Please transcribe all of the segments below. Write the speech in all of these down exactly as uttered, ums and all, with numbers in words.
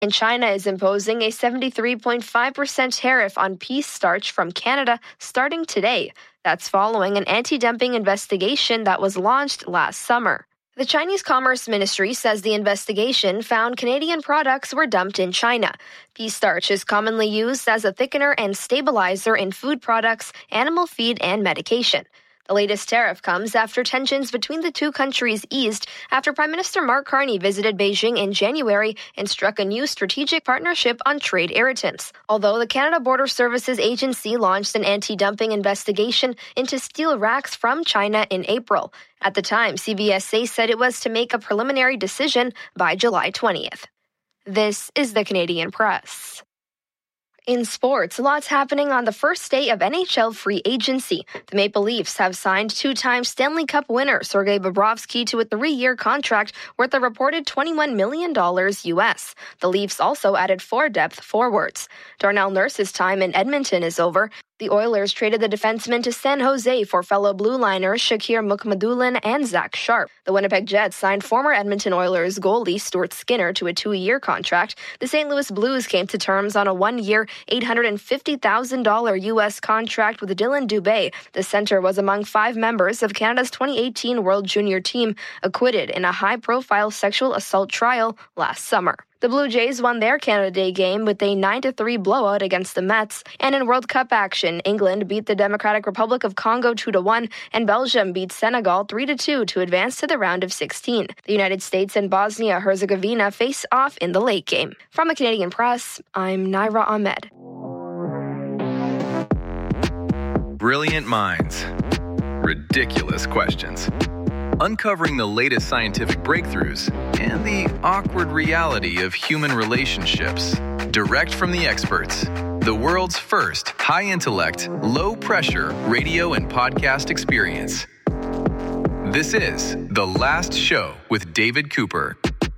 And China is imposing a seventy-three point five percent tariff on pea starch from Canada starting today. That's following an anti-dumping investigation that was launched last summer. The Chinese Commerce Ministry says the investigation found Canadian products were dumped in China. Pea starch is commonly used as a thickener and stabilizer in food products, animal feed, and medication. The latest tariff comes after tensions between the two countries eased after Prime Minister Mark Carney visited Beijing in January and struck a new strategic partnership on trade irritants. Although the Canada Border Services Agency launched an anti-dumping investigation into steel racks from China in April. At the time, C B S A said it was to make a preliminary decision by July twentieth. This is the Canadian Press. In sports, lots happening on the first day of N H L free agency. The Maple Leafs have signed two-time Stanley Cup winner Sergei Bobrovsky to a three-year contract worth a reported twenty-one million dollars U S. The Leafs also added four depth forwards. Darnell Nurse's time in Edmonton is over. The Oilers traded the defenseman to San Jose for fellow blue liners Shakir Mukhamadullin and Zach Sharp. The Winnipeg Jets signed former Edmonton Oilers goalie Stuart Skinner to a two-year contract. The Saint Louis Blues came to terms on a one-year, eight hundred fifty thousand dollars U S contract with Dylan Dubé. The center was among five members of Canada's twenty eighteen World Junior team, acquitted in a high-profile sexual assault trial last summer. The Blue Jays won their Canada Day game with a nine to three blowout against the Mets. And in World Cup action, England beat the Democratic Republic of Congo two to one, and Belgium beat Senegal three to two to advance to the round of sixteen. The United States and Bosnia-Herzegovina face off in the late game. From the Canadian Press, I'm Naira Ahmed. Brilliant minds. Ridiculous questions. Uncovering the latest scientific breakthroughs and the awkward reality of human relationships. Direct from the experts. The world's first high-intellect, low-pressure radio and podcast experience. This is The Last Show with David Cooper.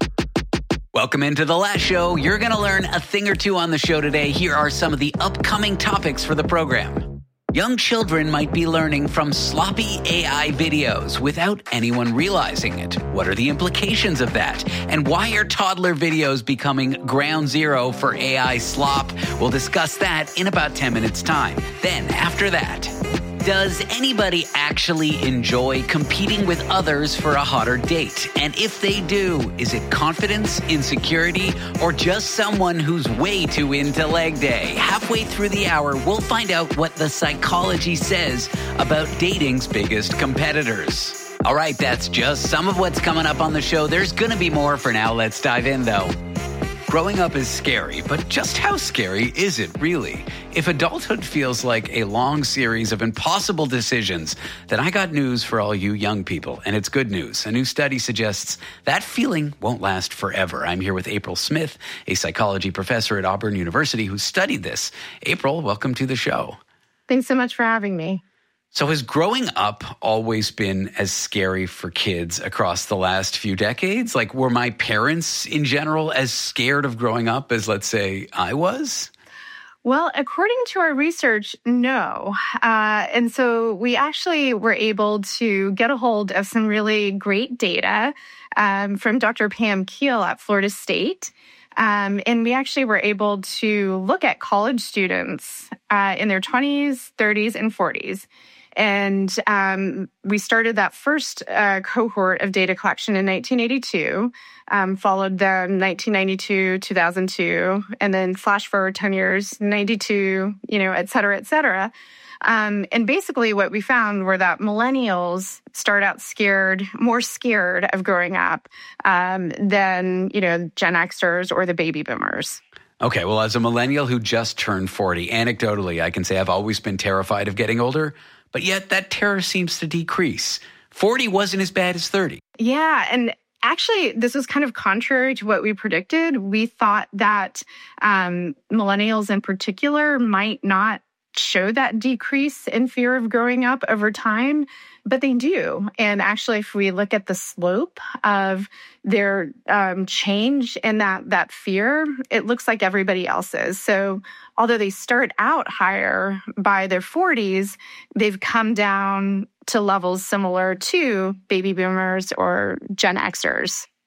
Welcome into The Last Show. You're going to learn a thing or two on the show today. Here are some of the upcoming topics for the program. Young children might be learning from sloppy A I videos without anyone realizing it. What are the implications of that? And why are toddler videos becoming ground zero for A I slop? We'll discuss that in about ten minutes' time. Then, after that, does anybody actually enjoy competing with others for a hotter date? And if they do, is it confidence, insecurity, or just someone who's way too into leg day? Halfway through the hour, we'll find out what the psychology says about dating's biggest competitors. All right, that's just some of what's coming up on the show. There's going to be more. For now, let's dive in, though. Growing up is scary, but just how scary is it really? If adulthood feels like a long series of impossible decisions, then I got news for all you young people, and it's good news. A new study suggests that feeling won't last forever. I'm here with April Smith, a psychology professor at Auburn University who studied this. April, welcome to the show. Thanks so much for having me. So has growing up always been as scary for kids across the last few decades? Like, were my parents in general as scared of growing up as, let's say, I was? Well, according to our research, no. Uh, and so we actually were able to get a hold of some really great data um, from Doctor Pam Keel at Florida State. Um, and we actually were able to look at college students uh, in their twenties, thirties, and forties. And um, we started that first uh, cohort of data collection in nineteen eighty-two, um, followed them nineteen ninety-two, two thousand two, and then flash forward ten years, ninety-two, you know, et cetera, et cetera. Um, and basically what we found were that millennials start out scared, more scared of growing up um, than, you know, Gen Xers or the baby boomers. Okay, well, as a millennial who just turned forty, anecdotally, I can say I've always been terrified of getting older. But yet that terror seems to decrease. forty wasn't as bad as thirty. Yeah, and actually, this was kind of contrary to what we predicted. We thought that um, millennials in particular might not show that decrease in fear of growing up over time, but they do. And actually, if we look at the slope of their um, change in that, that fear, it looks like everybody else's. So although they start out higher by their forties, they've come down to levels similar to baby boomers or Gen Xers.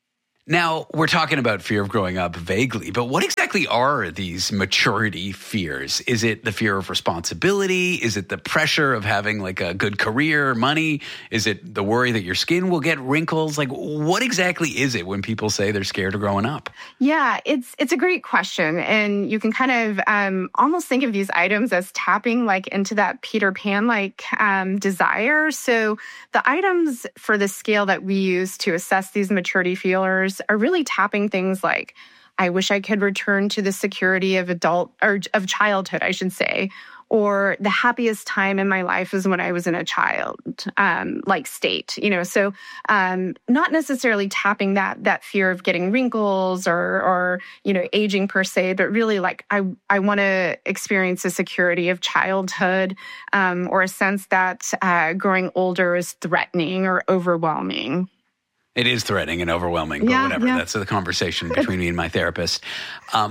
Now, we're talking about fear of growing up vaguely, but what exactly are these maturity fears? Is it the fear of responsibility? Is it the pressure of having like a good career, money? Is it the worry that your skin will get wrinkles? Like, what exactly is it when people say they're scared of growing up? Yeah, it's it's a great question. And you can kind of um, almost think of these items as tapping like into that Peter Pan-like um, desire. So the items for the scale that we use to assess these maturity feelers are really tapping things like, I wish I could return to the security of adult or of childhood, I should say, or the happiest time in my life is when I was in a child um, like state, you know. So um, not necessarily tapping that that fear of getting wrinkles or or you know aging per se, but really like I I want to experience the security of childhood um, or a sense that uh, growing older is threatening or overwhelming. It is threatening and overwhelming, but yeah, whatever. Yeah. That's the conversation between me and my therapist. Um,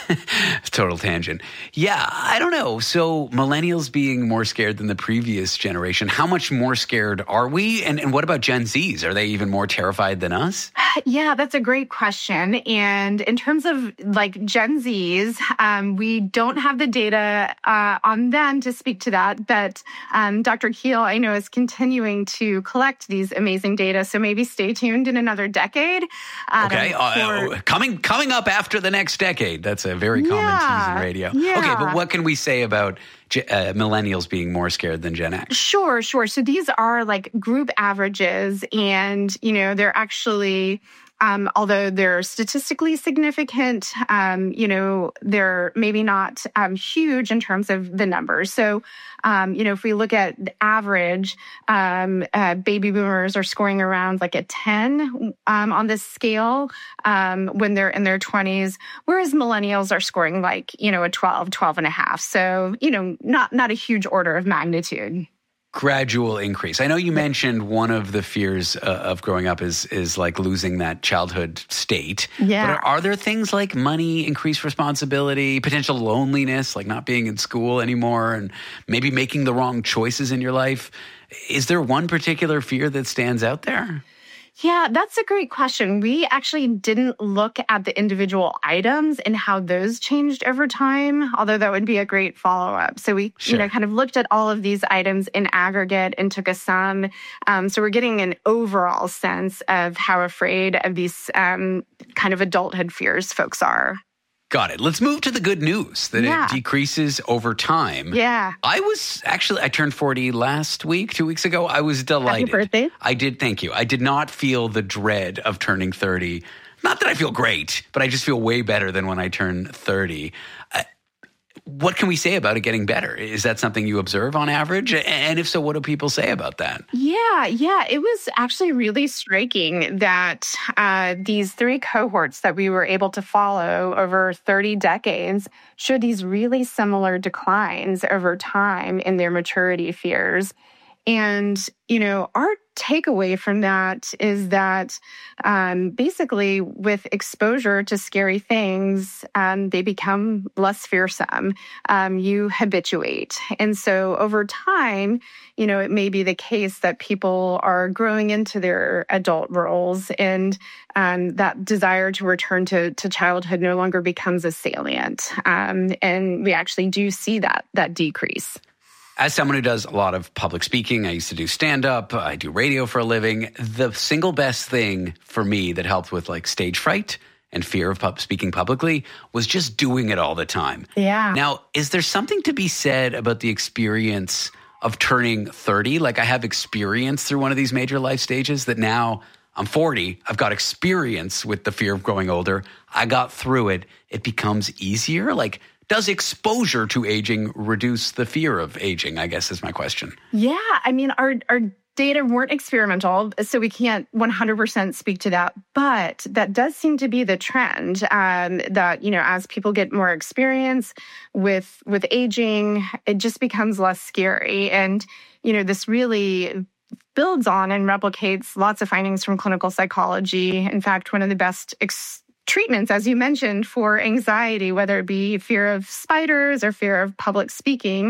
total tangent. Yeah, I don't know. So millennials being more scared than the previous generation, how much more scared are we? And, and what about Gen Zs? Are they even more terrified than us? Yeah, that's a great question. And in terms of like Gen Zs, um, we don't have the data uh, on them to speak to that. But um, Doctor Keel, I know, is continuing to collect these amazing data. So maybe stay tuned in another decade. Um, okay, uh, for... coming coming up after the next decade. That's a very common yeah, tease in radio. Yeah. Okay, but what can we say about uh, millennials being more scared than Gen X? Sure, sure. So these are like group averages, and you know they're actually. Um, although they're statistically significant, um, you know, they're maybe not um, huge in terms of the numbers. So, um, you know, if we look at the average, um, uh, baby boomers are scoring around like a ten um, on this scale um, when they're in their twenties, whereas millennials are scoring like, you know, a twelve, twelve and a half. So, you know, not not a huge order of magnitude. Gradual increase. I know you mentioned one of the fears uh, of growing up is is like losing that childhood state. Yeah. But are, are there things like money, increased responsibility, potential loneliness, like not being in school anymore and maybe making the wrong choices in your life? Is there one particular fear that stands out there? Yeah, that's a great question. We actually didn't look at the individual items and how those changed over time, although that would be a great follow-up. So we, sure. you know, kind of looked at all of these items in aggregate and took a sum. Um, so we're getting an overall sense of how afraid of these um, kind of adulthood fears folks are. Got it. Let's move to the good news that yeah. it decreases over time. Yeah. I was actually, I turned forty last week, two weeks ago. I was delighted. Happy birthday. I did. Thank you. I did not feel the dread of turning thirty. Not that I feel great, but I just feel way better than when I turned thirty. Uh, what can we say about it getting better? Is that something you observe on average? And if so, what do people say about that? Yeah, yeah. It was actually really striking that uh, these three cohorts that we were able to follow over thirty decades showed these really similar declines over time in their maturity fears. And, you know, our takeaway from that is that um, basically with exposure to scary things, um, they become less fearsome. Um, you habituate. And so over time, you know, it may be the case that people are growing into their adult roles and um, that desire to return to, to childhood no longer becomes a salient. Um, and we actually do see that that decrease. As someone who does a lot of public speaking, I used to do stand-up, I do radio for a living. The single best thing for me that helped with like stage fright and fear of pub- speaking publicly was just doing it all the time. Yeah. Now, is there something to be said about the experience of turning thirty? Like I have experience through one of these major life stages that now I'm forty. I've got experience with the fear of growing older. I got through it. It becomes easier. Like, does exposure to aging reduce the fear of aging, I guess is my question. Yeah. I mean, our our data weren't experimental, so we can't one hundred percent speak to that. But that does seem to be the trend, um, that, you know, as people get more experience with with aging, it just becomes less scary. And, you know, this really builds on and replicates lots of findings from clinical psychology. In fact, one of the best ex- treatments, as you mentioned, for anxiety, whether it be fear of spiders or fear of public speaking,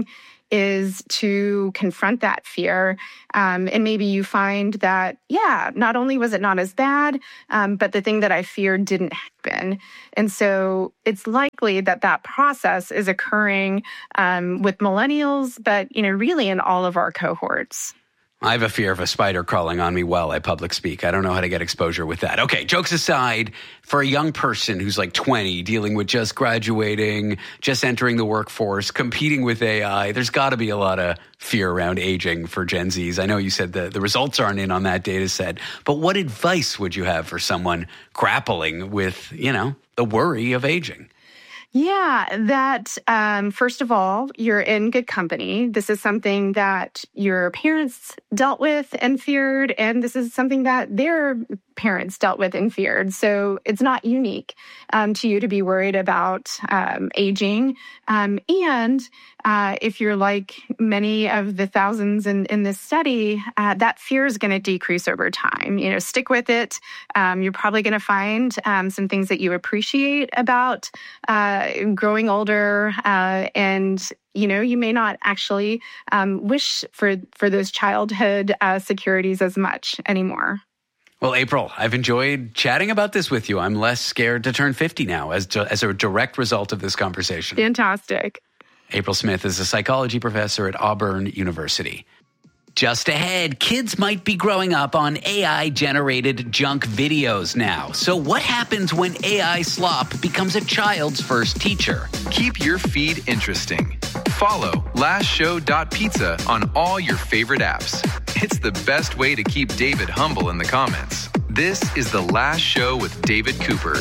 is to confront that fear. Um, and maybe you find that, yeah, not only was it not as bad, um, but the thing that I feared didn't happen. And so it's likely that that process is occurring um, with millennials, but, you know, really in all of our cohorts. I have a fear of a spider crawling on me while I public speak. I don't know how to get exposure with that. Okay, jokes aside, for a young person who's like twenty, dealing with just graduating, just entering the workforce, competing with A I, there's got to be a lot of fear around aging for Gen Zs. I know you said the, the results aren't in on that data set, but what advice would you have for someone grappling with, you know, the worry of aging? Yeah, that um, first of all, you're in good company. This is something that your parents dealt with and feared, and this is something that their parents dealt with and feared. So it's not unique um, to you to be worried about um, aging. Um, and uh, if you're like many of the thousands in, in this study, uh, that fear is going to decrease over time. You know, stick with it. Um, you're probably going to find um, some things that you appreciate about uh, growing older, uh, and you know, you may not actually um, wish for for those childhood uh, securities as much anymore. Well, April, I've enjoyed chatting about this with you. I'm less scared to turn fifty now as, as a direct result of this conversation. Fantastic. April Smith is a psychology professor at Auburn University. Just ahead, kids might be growing up on A I-generated junk videos now. So what happens when A I slop becomes a child's first teacher? Keep your feed interesting. Follow last show dot pizza on all your favorite apps. It's the best way to keep David humble in the comments. This is The Last Show with David Cooper.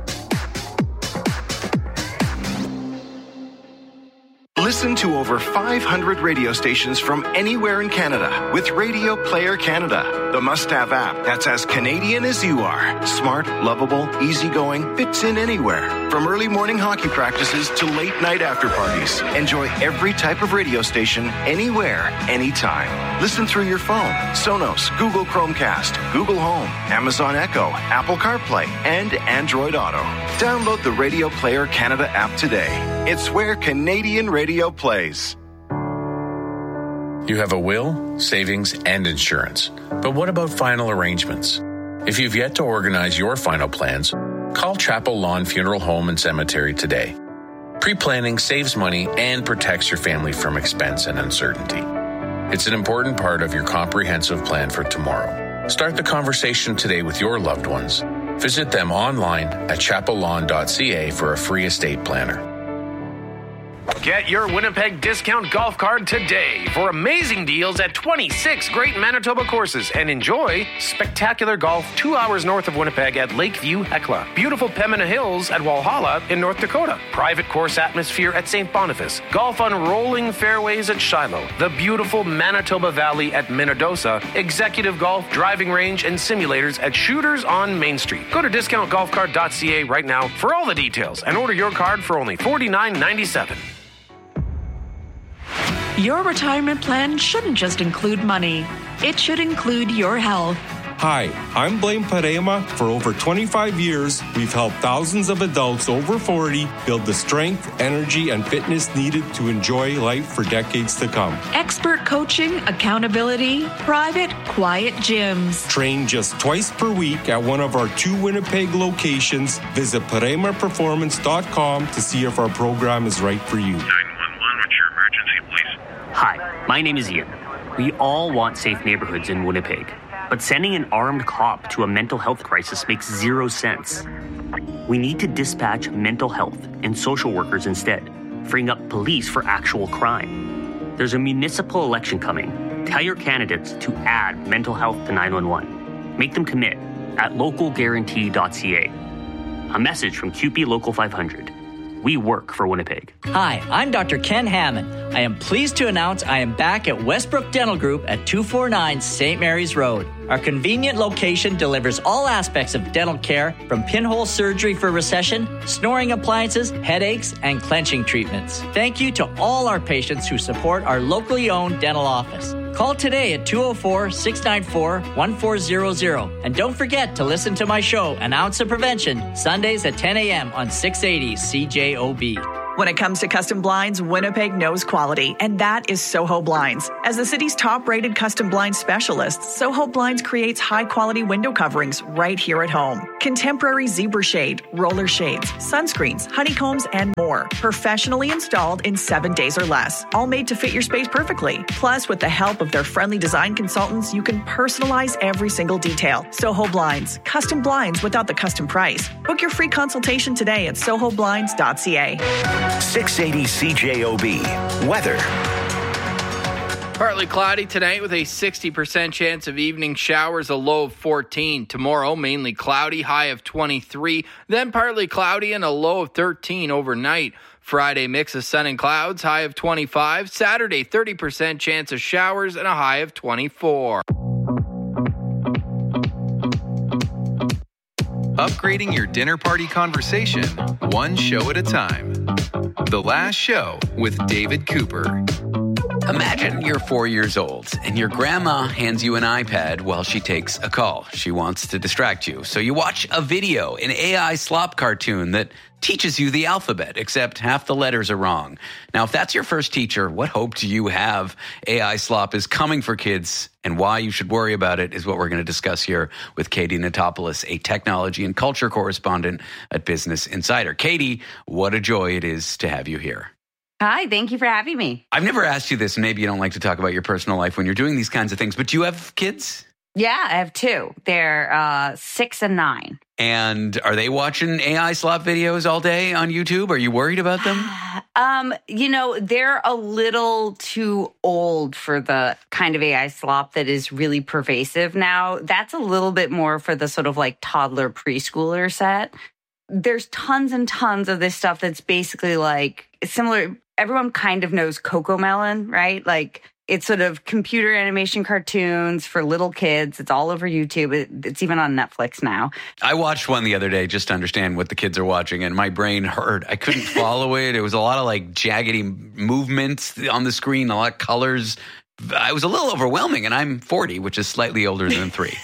Listen to over five hundred radio stations from anywhere in Canada with Radio Player Canada, the must-have app that's as Canadian as you are. Smart, lovable, easygoing, fits in anywhere. From early morning hockey practices to late night after parties. Enjoy every type of radio station, anywhere, anytime. Listen through your phone, Sonos, Google Chromecast, Google Home, Amazon Echo, Apple CarPlay, and Android Auto. Download the Radio Player Canada app today. It's where Canadian radio plays. You have a will, savings, and insurance. But what about final arrangements? If you've yet to organize your final plans, call Chapel Lawn Funeral Home and Cemetery today. Pre-planning saves money and protects your family from expense and uncertainty. It's an important part of your comprehensive plan for tomorrow. Start the conversation today with your loved ones. Visit them online at chapel lawn dot c a for a free estate planner. Get your Winnipeg discount golf card today for amazing deals at twenty-six great Manitoba courses, and enjoy spectacular golf two hours north of Winnipeg at Lakeview Hecla, beautiful Pembina Hills at Walhalla in North Dakota, private course atmosphere at Saint Boniface, golf on rolling fairways at Shiloh, the beautiful Manitoba Valley at Minnedosa, executive golf, driving range, and simulators at Shooters on Main Street. Go to discount golf card dot c a right now for all the details and order your card for only forty-nine ninety-seven. Your retirement plan shouldn't just include money. It should include your health. Hi, I'm Blaine Parema. For over twenty-five years, we've helped thousands of adults over forty build the strength, energy, and fitness needed to enjoy life for decades to come. Expert coaching, accountability, private, quiet gyms. Train just twice per week at one of our two Winnipeg locations. Visit parema performance dot com to see if our program is right for you. nine one one, what's your emergency, please? Hi, my name is Ian. We all want safe neighborhoods in Winnipeg. But sending an armed cop to a mental health crisis makes zero sense. We need to dispatch mental health and social workers instead, freeing up police for actual crime. There's a municipal election coming. Tell your candidates to add mental health to nine one one. Make them commit at local guarantee dot c a. A message from C U P E Local five hundred. We work for Winnipeg. Hi, I'm Doctor Ken Hammond. I am pleased to announce I am back at Westbrook Dental Group at two forty-nine Saint Mary's Road. Our convenient location delivers all aspects of dental care, from pinhole surgery for recession, snoring appliances, headaches, and clenching treatments. Thank you to all our patients who support our locally owned dental office. Call today at two oh four, six nine four, one four zero zero. And don't forget to listen to my show, An Ounce of Prevention, Sundays at ten a.m. on six eighty C J O B. When it comes to custom blinds, Winnipeg knows quality, and that is Soho Blinds. As the city's top-rated custom blind specialist, Soho Blinds creates high-quality window coverings right here at home. Contemporary zebra shade, roller shades, sunscreens, honeycombs, and more. Professionally installed in seven days or less. All made to fit your space perfectly. Plus, with the help of their friendly design consultants, you can personalize every single detail. Soho Blinds. Custom blinds without the custom price. Book your free consultation today at soho blinds dot c a. six eighty C J O B. Weather. Partly cloudy tonight with a sixty percent chance of evening showers, a low of fourteen. Tomorrow, mainly cloudy, high of twenty-three. Then partly cloudy and a low of thirteen overnight. Friday, mix of sun and clouds, high of twenty-five. Saturday, thirty percent chance of showers and a high of twenty-four. Upgrading your dinner party conversation, one show at a time. The Last Show with David Cooper. Imagine you're four years old and your grandma hands you an iPad while she takes a call. She wants to distract you. So you watch a video, an A I slop cartoon that teaches you the alphabet, except half the letters are wrong. Now, if that's your first teacher, what hope do you have? A I slop is coming for kids, and why you should worry about it is what we're going to discuss here with Katie Natopoulos, a technology and culture correspondent at Business Insider. Katie, what a joy it is to have you here. Hi, thank you for having me. I've never asked you this, and maybe you don't like to talk about your personal life when you're doing these kinds of things, but do you have kids? Yeah, I have two. They're uh, six and nine. And are they watching A I slop videos all day on YouTube? Are you worried about them? um, you know, they're a little too old for the kind of A I slop that is really pervasive now. That's a little bit more for the sort of like toddler preschooler set. There's tons and tons of this stuff that's basically like similar. Everyone kind of knows CoComelon, right? Like it's sort of computer animation cartoons for little kids. It's all over YouTube. It, it's even on Netflix now. I watched one the other day just to understand what the kids are watching, and my brain hurt. I couldn't follow it. It was a lot of like jaggedy movements on the screen, a lot of colors. I was a little overwhelming, and I'm forty, which is slightly older than three.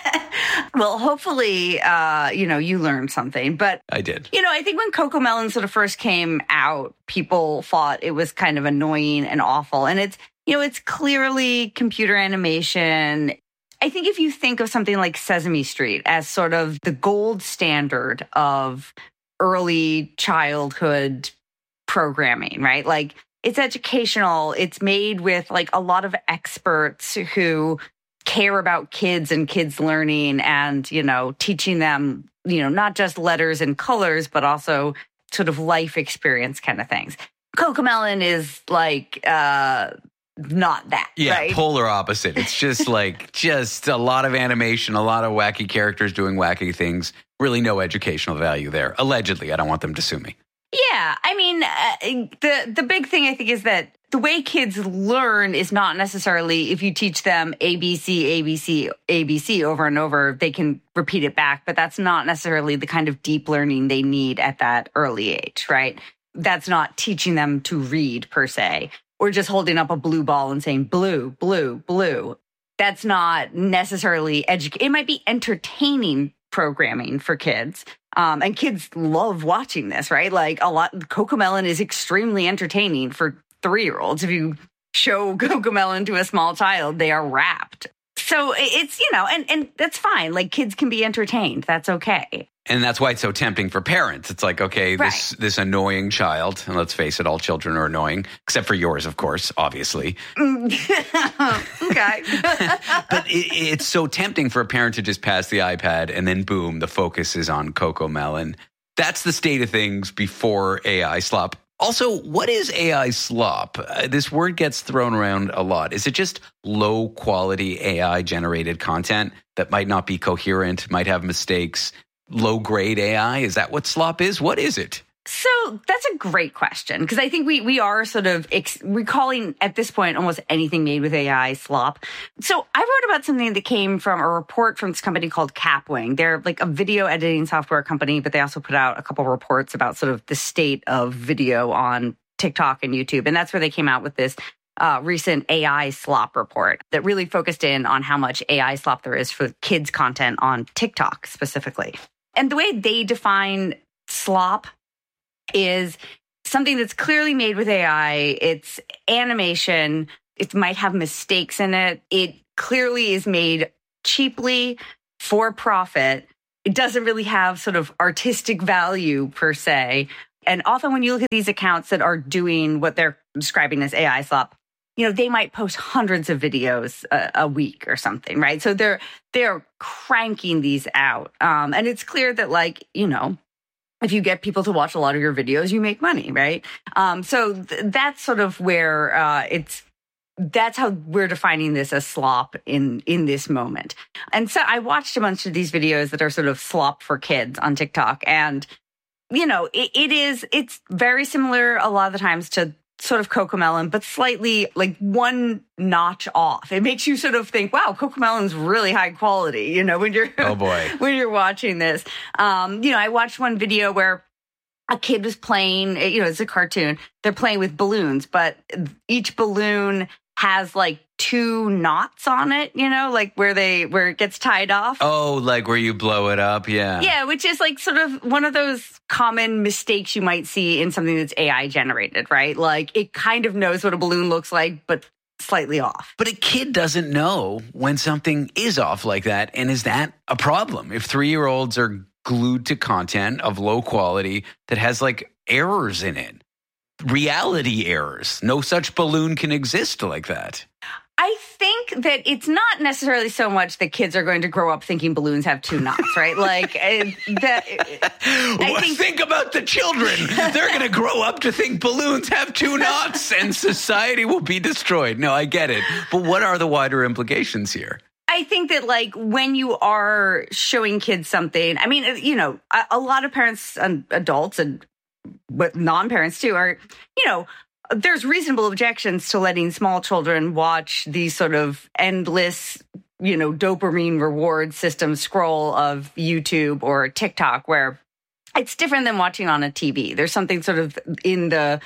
Well, hopefully, uh, you know, you learned something. But I did. You know, I think when CoComelon sort of first came out, people thought it was kind of annoying and awful. And it's, you know, it's clearly computer animation. I think if you think of something like Sesame Street as sort of the gold standard of early childhood programming, right? Like it's educational. It's made with like a lot of experts who care about kids and kids learning and, you know, teaching them, you know, not just letters and colors, but also sort of life experience kind of things. CoComelon is like uh, not that, yeah, right? Polar opposite. It's just like just a lot of animation, a lot of wacky characters doing wacky things. Really no educational value there. Allegedly. I don't want them to sue me. Yeah. I mean, uh, the the big thing I think is that the way kids learn is not necessarily if you teach them A B C, A B C, A B C over and over, they can repeat it back. But that's not necessarily the kind of deep learning they need at that early age, right? That's not teaching them to read per se, or just holding up a blue ball and saying blue, blue, blue. That's not necessarily educating. It might be entertaining programming for kids. Um, and kids love watching this, right? Like a lot, CoComelon is extremely entertaining for three-year-olds. If you show CoComelon to a small child, they are rapt. So it's, you know, and, and that's fine. Like kids can be entertained. That's okay. And that's why it's so tempting for parents. It's like, okay, right. this this annoying child, and let's face it, all children are annoying, except for yours, of course, obviously. Okay. But it, it's so tempting for a parent to just pass the iPad and then boom, the focus is on CoComelon. That's the state of things before A I slop. Also, what is A I slop? Uh, this word gets thrown around a lot. Is it just low-quality A I-generated content that might not be coherent, might have mistakes, low-grade A I? Is that what slop is? What is it? So that's a great question, because I think we we are sort of ex- we're calling at this point almost anything made with A I slop. So I wrote about something that came from a report from this company called Capwing. They're like a video editing software company, but they also put out a couple of reports about sort of the state of video on TikTok and YouTube. And that's where they came out with this uh, recent A I slop report that really focused in on how much A I slop there is for kids' content on TikTok specifically. And the way they define slop is something that's clearly made with A I. It's animation. It might have mistakes in it. It clearly is made cheaply for profit. It doesn't really have sort of artistic value per se. And often when you look at these accounts that are doing what they're describing as A I slop, you know, they might post hundreds of videos a, a week or something, right? So they're they're cranking these out. Um, and it's clear that, like, you know, if you get people to watch a lot of your videos, you make money, right? Um, so th- that's sort of where uh, it's, that's how we're defining this as slop in, in this moment. And so I watched a bunch of these videos that are sort of slop for kids on TikTok. And, you know, it, it is, it's very similar a lot of the times to sort of Cocomelon, but slightly like one notch off. It makes you sort of think, wow, Cocomelon's really high quality, you know, when you're, oh boy, when you're watching this. Um, you know, I watched one video where a kid was playing, you know, it's a cartoon. They're playing with balloons, but each balloon has like two knots on it, you know, like where they, where it gets tied off. Oh, like where you blow it up. Yeah. Yeah. Which is like sort of one of those common mistakes you might see in something that's A I generated, right? Like it kind of knows what a balloon looks like, but slightly off. But a kid doesn't know when something is off like that. And is that a problem? If three-year-olds are glued to content of low quality that has like errors in it, reality errors, no such balloon can exist like that. I think that it's not necessarily so much that kids are going to grow up thinking balloons have two knots, right? Like uh, that. I think, think about the children. They're going to grow up to think balloons have two knots and society will be destroyed. No, I get it. But what are the wider implications here? I think that, like, when you are showing kids something, I mean, you know, a, a lot of parents and adults and but non-parents too are, you know, there's reasonable objections to letting small children watch these sort of endless, you know, dopamine reward system scroll of YouTube or TikTok, where it's different than watching on a T V. There's something sort of in the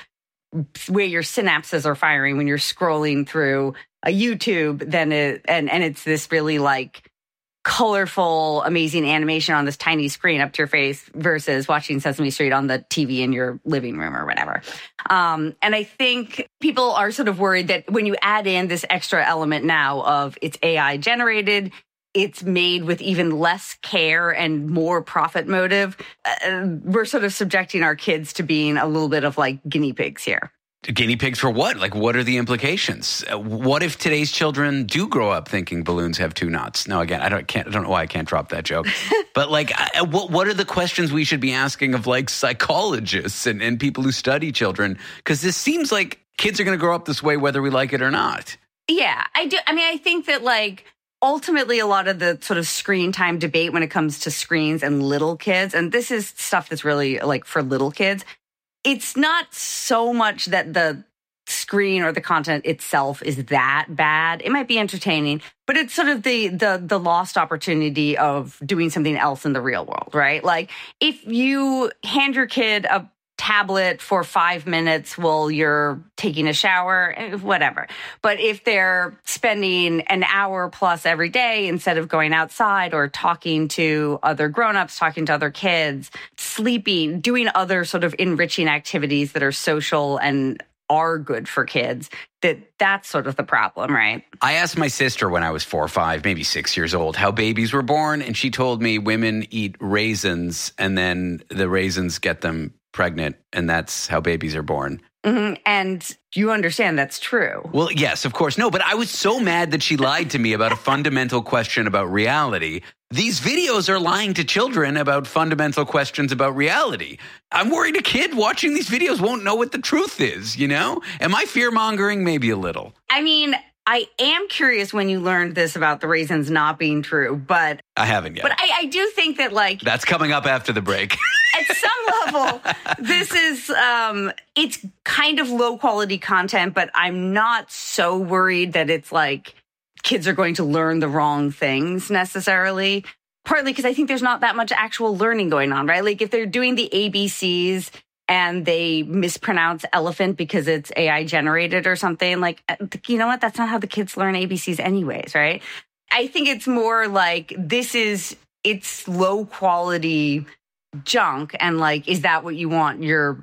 way your synapses are firing when you're scrolling through a YouTube, then it, and, and it's this really like colorful, amazing animation on this tiny screen up to your face versus watching Sesame Street on the T V in your living room or whatever. Um, and I think people are sort of worried that when you add in this extra element now of it's A I generated, it's made with even less care and more profit motive, uh, we're sort of subjecting our kids to being a little bit of like guinea pigs here. Guinea pigs for what? Like, what are the implications? What if today's children do grow up thinking balloons have two knots? No, again, I don't can't I don't know why I can't drop that joke. But like, I, what what are the questions we should be asking of like psychologists and, and people who study children? Because this seems like kids are going to grow up this way whether we like it or not. Yeah, I do. I mean, I think that like ultimately a lot of the sort of screen time debate when it comes to screens and little kids, and this is stuff that's really like for little kids. It's not so much that the screen or the content itself is that bad. It might be entertaining, but it's sort of the the the lost opportunity of doing something else in the real world, right? Like if you hand your kid a tablet for five minutes while you're taking a shower, whatever. But if they're spending an hour plus every day instead of going outside or talking to other grownups, talking to other kids, sleeping, doing other sort of enriching activities that are social and are good for kids, that that's sort of the problem, right? I asked my sister when I was four or five, maybe six years old, how babies were born. And she told me women eat raisins and then the raisins get them pregnant, and that's how babies are born. Mm-hmm. And you understand that's true. Well, yes, of course. No, but I was so mad that she lied to me about a fundamental question about reality. These videos are lying to children about fundamental questions about reality. I'm worried a kid watching these videos won't know what the truth is, you know? Am I fear-mongering? Maybe a little. I mean, I am curious when you learned this about the raisins not being true, but... I haven't yet. But I, I do think that, like... That's coming up after the break. At some level, this is, um, it's kind of low-quality content, but I'm not so worried that it's, like, kids are going to learn the wrong things necessarily. Partly because I think there's not that much actual learning going on, right? Like, if they're doing the A B Cs... and they mispronounce elephant because it's A I generated or something, like, you know what? That's not how the kids learn A B Cs anyways, right? I think it's more like this is, it's low quality junk. And like, is that what you want your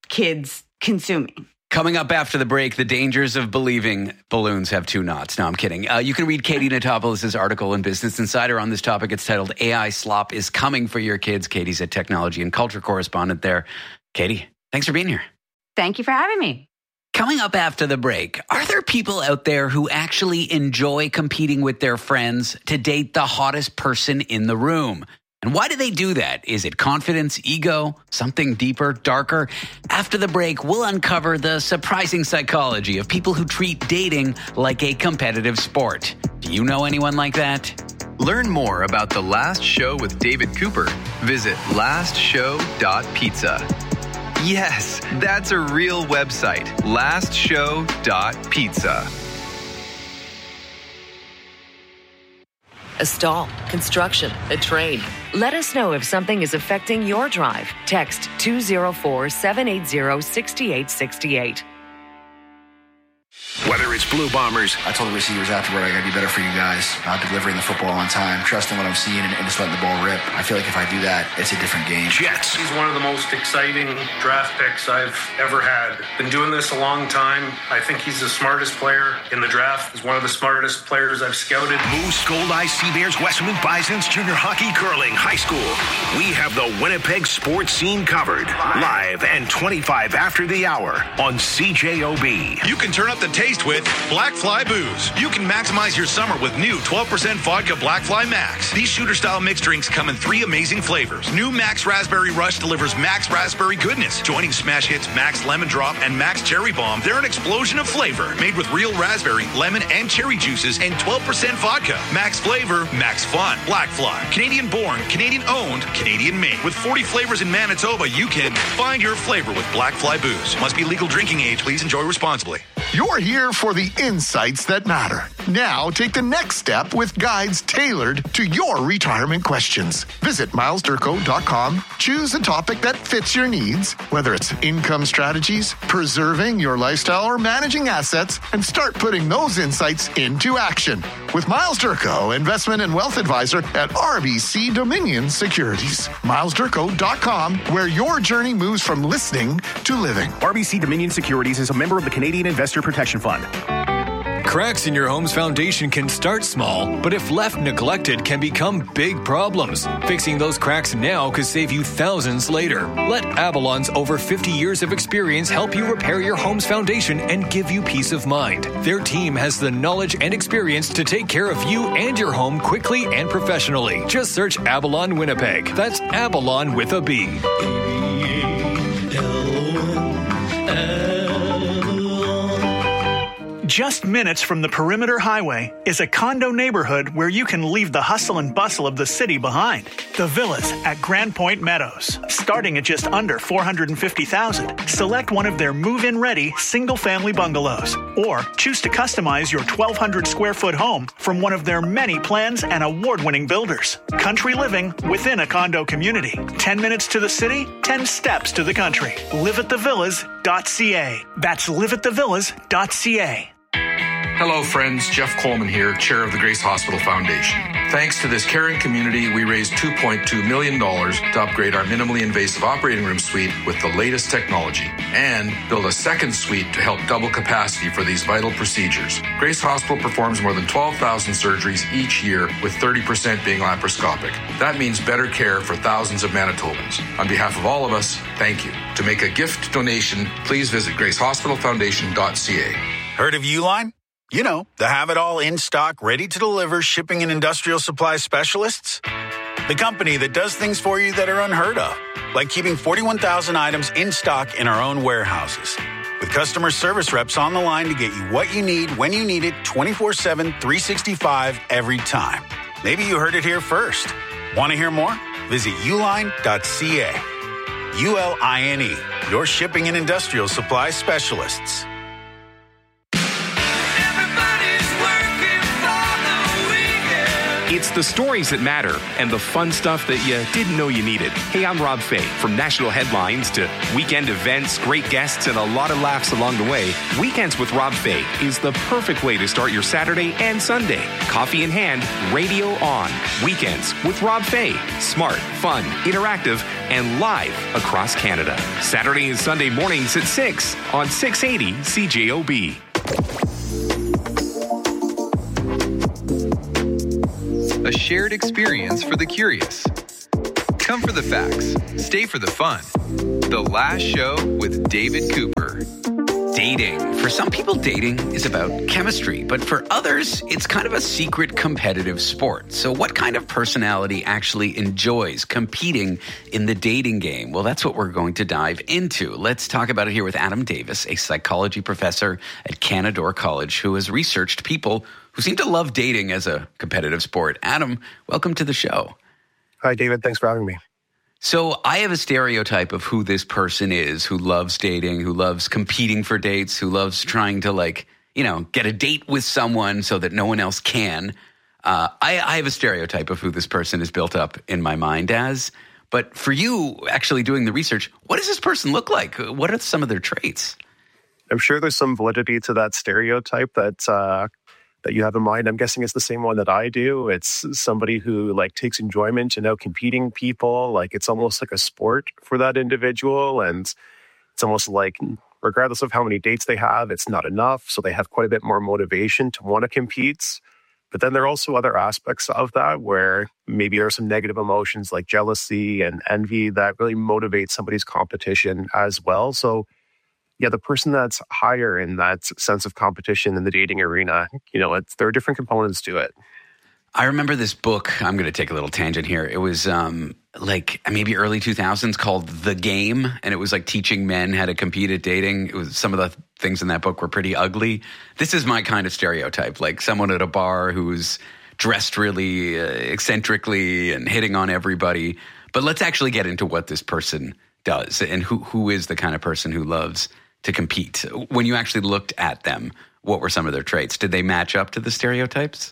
kids consuming. Coming up after the break, the dangers of believing balloons have two knots. No, I'm kidding. Uh, you can read Katie Notopoulos' article in Business Insider on this topic. It's titled A I Slop is Coming for Your Kids. Katie's a technology and culture correspondent there. Katie, thanks for being here. Thank you for having me. Coming up after the break, are there people out there who actually enjoy competing with their friends to date the hottest person in the room? And why do they do that? Is it confidence, ego, something deeper, darker? After the break, we'll uncover the surprising psychology of people who treat dating like a competitive sport. Do you know anyone like that? Learn more about The Last Show with David Cooper. Visit last show dot pizza. Yes, that's a real website, last show dot pizza. A stall, construction, a trade. Let us know if something is affecting your drive. Text two oh four, seven eight zero, six eight six eight. Whether it's Blue Bombers, I told the receivers afterward, I got to be better for you guys. Not delivering the football on time, trusting what I'm seeing, and, and just letting the ball rip. I feel like if I do that, it's a different game. Jets. He's one of the most exciting draft picks I've ever had. Been doing this a long time. I think he's the smartest player in the draft. He's one of the smartest players I've scouted. Moose, Gold-Eye, Sea Bears, Western Bisons, Junior Hockey, Curling, High School. We have the Winnipeg sports scene covered. Live and twenty-five after the hour on C J O B. You can turn up the taste with Black Fly Booze. You can maximize your summer with new twelve percent vodka Black Fly Max. These shooter-style mixed drinks come in three amazing flavors. New Max Raspberry Rush delivers Max Raspberry goodness. Joining smash hits Max Lemon Drop and Max Cherry Bomb, they're an explosion of flavor. Made with real raspberry, lemon, and cherry juices and twelve percent vodka. Max flavor, max fun. Black Fly. Canadian born, Canadian owned, Canadian made. With forty flavors in Manitoba, you can find your flavor with Black Fly Booze. Must be legal drinking age. Please enjoy responsibly. You're here for the insights that matter. Now take the next step with guides tailored to your retirement questions. Visit miles durko dot com. Choose a topic that fits your needs, whether it's income strategies, preserving your lifestyle, or managing assets, and start putting those insights into action. With Miles Durko, investment and wealth advisor at R B C Dominion Securities. miles durko dot com, where your journey moves from listening to living. R B C Dominion Securities is a member of the Canadian Investor Protection Fund. Cracks in your home's foundation can start small, but if left neglected, can become big problems. Fixing those cracks now could save you thousands later. Let Avalon's over fifty years of experience help you repair your home's foundation and give you peace of mind. Their team has the knowledge and experience to take care of you and your home quickly and professionally. Just search Avalon Winnipeg. That's Avalon with a B. Just minutes from the Perimeter Highway is a condo neighborhood where you can leave the hustle and bustle of the city behind. The Villas at Grand Point Meadows. Starting at just under four hundred fifty thousand dollars, select one of their move-in ready single-family bungalows. Or choose to customize your twelve hundred square foot home from one of their many plans and award-winning builders. Country living within a condo community. ten minutes to the city, ten steps to the country. live at the villas dot c a. That's live at the villas dot c a. Hello, friends. Jeff Coleman here, chair of the Grace Hospital Foundation. Thanks to this caring community, we raised two point two million dollars to upgrade our minimally invasive operating room suite with the latest technology and build a second suite to help double capacity for these vital procedures. Grace Hospital performs more than twelve thousand surgeries each year, with thirty percent being laparoscopic. That means better care for thousands of Manitobans. On behalf of all of us, thank you. To make a gift donation, please visit grace hospital foundation dot c a. Heard of Uline? You know, the have-it-all in-stock, ready-to-deliver shipping and industrial supply specialists. The company that does things for you that are unheard of, like keeping forty-one thousand items in stock in our own warehouses. With customer service reps on the line to get you what you need, when you need it, twenty-four seven, three sixty-five, every time. Maybe you heard it here first. Want to hear more? Visit uline dot c a. U L I N E, your shipping and industrial supply specialists. It's the stories that matter and the fun stuff that you didn't know you needed. Hey, I'm Rob Fay. From national headlines to weekend events, great guests, and a lot of laughs along the way, Weekends with Rob Fay is the perfect way to start your Saturday and Sunday. Coffee in hand, radio on. Weekends with Rob Fay. Smart, fun, interactive, and live across Canada. Saturday and Sunday mornings at six on six eighty C J O B. A shared experience for the curious. Come for the facts, stay for the fun. The Last Show with David Cooper. Dating. For some people, dating is about chemistry, but for others, it's kind of a secret competitive sport. So what kind of personality actually enjoys competing in the dating game? Well, that's what we're going to dive into. Let's talk about it here with Adam Davis, a psychology professor at Canadore College, who has researched people who seem to love dating as a competitive sport. Adam, welcome to the show. Hi, David. Thanks for having me. So I have a stereotype of who this person is, who loves dating, who loves competing for dates, who loves trying to, like, you know, get a date with someone so that no one else can. Uh, I, I have a stereotype of who this person is built up in my mind as. But for you, actually doing the research, what does this person look like? What are some of their traits? I'm sure there's some validity to that stereotype that uh, that you have in mind. I'm guessing it's the same one that I do. It's somebody who like takes enjoyment in out competing people. Like it's almost like a sport for that individual. And it's almost like regardless of how many dates they have, it's not enough. So they have quite a bit more motivation to want to compete. But then there are also other aspects of that where maybe there are some negative emotions like jealousy and envy that really motivate somebody's competition as well. So yeah, the person that's higher in that sense of competition in the dating arena, you know, it's, there are different components to it. I remember this book. I'm going to take a little tangent here. It was um, like maybe early two thousands called The Game. And it was like teaching men how to compete at dating. It was some of the things in that book were pretty ugly. This is my kind of stereotype, like someone at a bar who's dressed really uh, eccentrically and hitting on everybody. But let's actually get into what this person does and who who is the kind of person who loves to compete. When you actually looked at them, what were some of their traits? Did they match up to the stereotypes?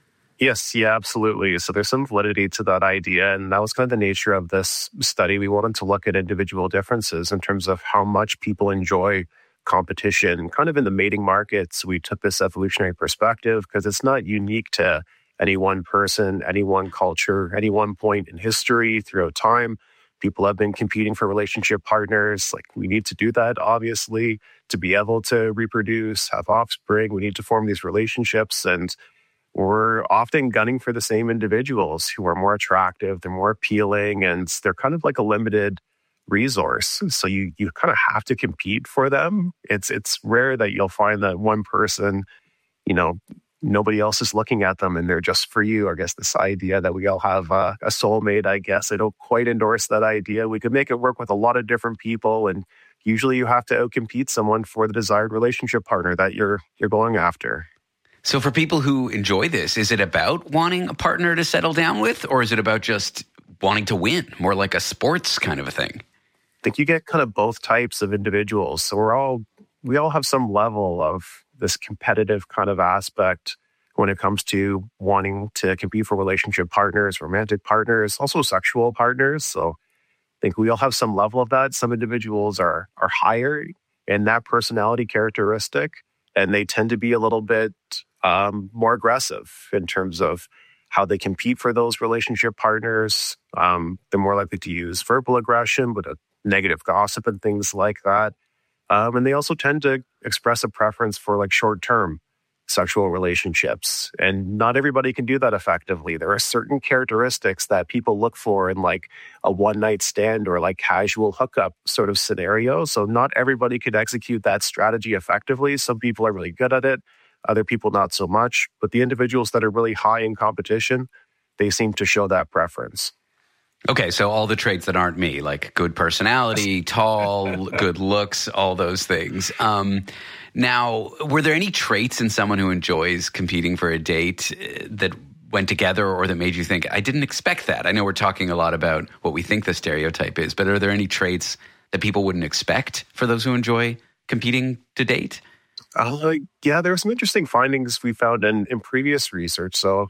Yes, yeah, absolutely. So there's some validity to that idea. And that was kind of the nature of this study. We wanted to look at individual differences in terms of how much people enjoy competition. Kind of in the mating markets, we took this evolutionary perspective because it's not unique to any one person, any one culture, any one point in history throughout time. People have been competing for relationship partners. Like we need to do that, obviously, to be able to reproduce, have offspring. We need to form these relationships. And we're often gunning for the same individuals who are more attractive, they're more appealing, and they're kind of like a limited resource. So you you kind of have to compete for them. It's it's rare that you'll find that one person, you know, nobody else is looking at them and they're just for you. I guess this idea that we all have uh, a soulmate, I guess I don't quite endorse that idea. We could make it work with a lot of different people, and usually you have to outcompete someone for the desired relationship partner that you're you're going after. So for people who enjoy this, is it about wanting a partner to settle down with, or is it about just wanting to win, more like a sports kind of a thing? I think you get kind of both types of individuals. So we're all we all have some level of this competitive kind of aspect when it comes to wanting to compete for relationship partners, romantic partners, also sexual partners. So I think we all have some level of that. Some individuals are are higher in that personality characteristic, and they tend to be a little bit um, more aggressive in terms of how they compete for those relationship partners. Um, they're more likely to use verbal aggression, but a negative gossip and things like that. Um, and they also tend to express a preference for like short-term sexual relationships. And not everybody can do that effectively. There are certain characteristics that people look for in like a one-night stand or like casual hookup sort of scenario. So not everybody could execute that strategy effectively. Some people are really good at it. Other people not so much. But the individuals that are really high in competition, they seem to show that preference. Okay, so all the traits that aren't me, like good personality, tall, good looks, all those things. Um, now, were there any traits in someone who enjoys competing for a date that went together or that made you think, I didn't expect that? I know we're talking a lot about what we think the stereotype is, but are there any traits that people wouldn't expect for those who enjoy competing to date? Uh, yeah, there were some interesting findings we found in, in previous research. So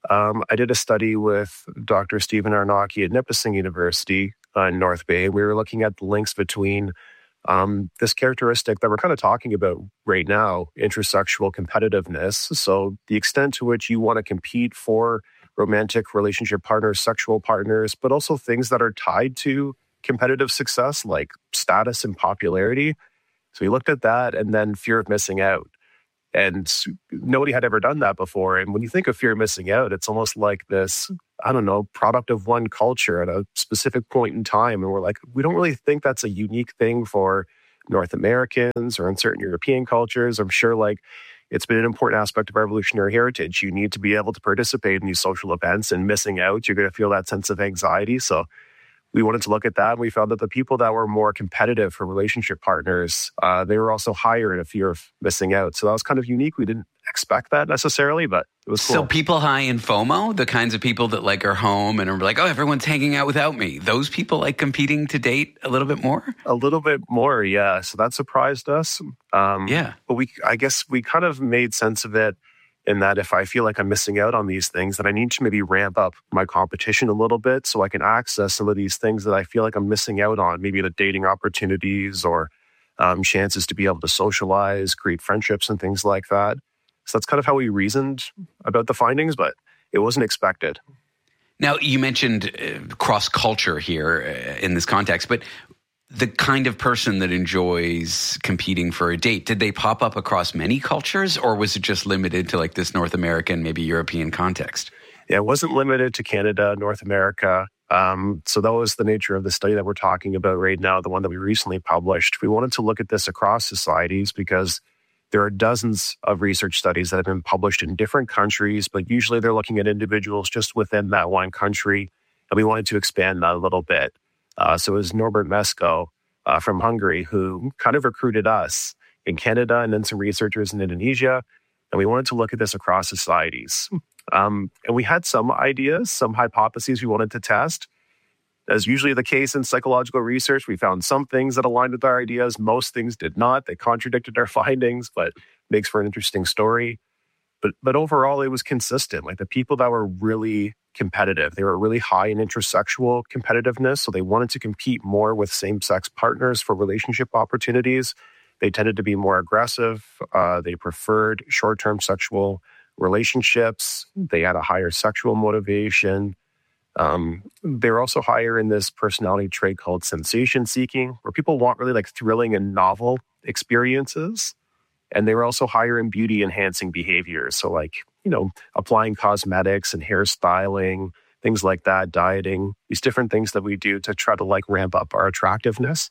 Um, I did a study with Doctor Stephen Arnocki at Nipissing University uh, in North Bay. We were looking at the links between um, this characteristic that we're kind of talking about right now, intersexual competitiveness. So the extent to which you want to compete for romantic relationship partners, sexual partners, but also things that are tied to competitive success, like status and popularity. So we looked at that, and then fear of missing out. And nobody had ever done that before. And when you think of fear of missing out, it's almost like this, I don't know, product of one culture at a specific point in time. And we're like, we don't really think that's a unique thing for North Americans or in certain European cultures. I'm sure like it's been an important aspect of our evolutionary heritage. You need to be able to participate in these social events, and missing out, you're going to feel that sense of anxiety. So we wanted to look at that, and we found that the people that were more competitive for relationship partners, uh, they were also higher in a fear of missing out. So that was kind of unique. We didn't expect that necessarily, but it was cool. So people high in FOMO, the kinds of people that like are home and are like, oh, everyone's hanging out without me. Those people like competing to date a little bit more? A little bit more, yeah. So that surprised us. Um, yeah. But we, I guess we kind of made sense of it in that if I feel like I'm missing out on these things, then I need to maybe ramp up my competition a little bit so I can access some of these things that I feel like I'm missing out on, maybe the dating opportunities or um, chances to be able to socialize, create friendships and things like that. So that's kind of how we reasoned about the findings, but it wasn't expected. Now, you mentioned uh, cross-culture here uh, in this context, but the kind of person that enjoys competing for a date, did they pop up across many cultures, or was it just limited to like this North American, maybe European context? Yeah, it wasn't limited to Canada, North America. Um, so that was the nature of the study that we're talking about right now, the one that we recently published. We wanted to look at this across societies because there are dozens of research studies that have been published in different countries, but usually they're looking at individuals just within that one country. And we wanted to expand that a little bit. Uh, so it was Norbert Mesko uh, from Hungary who kind of recruited us in Canada and then some researchers in Indonesia. And we wanted to look at this across societies. Um, and we had some ideas, some hypotheses we wanted to test. As usually the case in psychological research, we found some things that aligned with our ideas. Most things did not. They contradicted our findings, but makes for an interesting story. But but overall, it was consistent. Like the people that were really competitive, they were really high in intersexual competitiveness. So they wanted to compete more with same-sex partners for relationship opportunities. They tended to be more aggressive. Uh, they preferred short-term sexual relationships. They had a higher sexual motivation. Um, they're also higher in this personality trait called sensation seeking, where people want really like thrilling and novel experiences. And they were also higher in beauty enhancing behaviors. So like, you know, applying cosmetics and hairstyling, things like that, dieting, these different things that we do to try to like ramp up our attractiveness.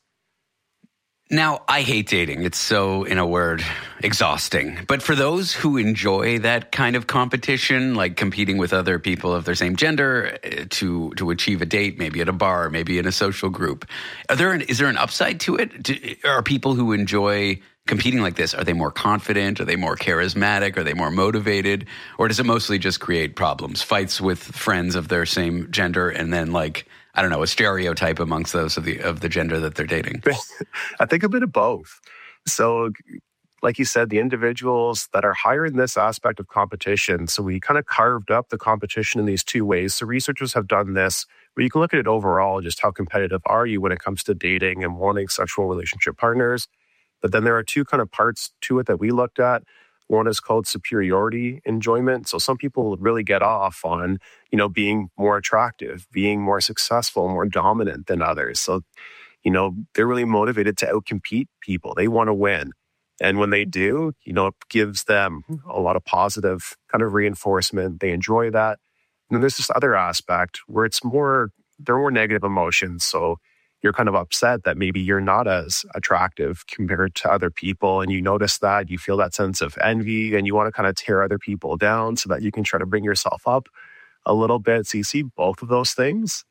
Now, I hate dating. It's so, in a word, exhausting. But for those who enjoy that kind of competition, like competing with other people of their same gender to to achieve a date, maybe at a bar, maybe in a social group, are there an, is there an upside to it? Do, are people who enjoy competing like this, are they more confident? Are they more charismatic? Are they more motivated? Or does it mostly just create problems, fights with friends of their same gender, and then like, I don't know, a stereotype amongst those of the of the gender that they're dating? I think a bit of both. So like you said, the individuals that are higher in this aspect of competition, so we kind of carved up the competition in these two ways. So researchers have done this where you can look at it overall, just how competitive are you when it comes to dating and wanting sexual relationship partners. But then there are two kind of parts to it that we looked at. One is called superiority enjoyment. So some people really get off on, you know, being more attractive, being more successful, more dominant than others. So, you know, they're really motivated to outcompete people. They want to win. And when they do, you know, it gives them a lot of positive kind of reinforcement. They enjoy that. And then there's this other aspect where it's more, they're more negative emotions. So you're kind of upset that maybe you're not as attractive compared to other people. And you notice that, you feel that sense of envy, and you want to kind of tear other people down so that you can try to bring yourself up a little bit. So you see both of those things.